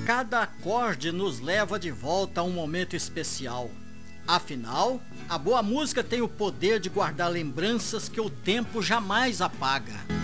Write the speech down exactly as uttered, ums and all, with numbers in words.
Cada acorde nos leva de volta a um momento especial. Afinal, a boa música tem o poder de guardar lembranças que o tempo jamais apaga.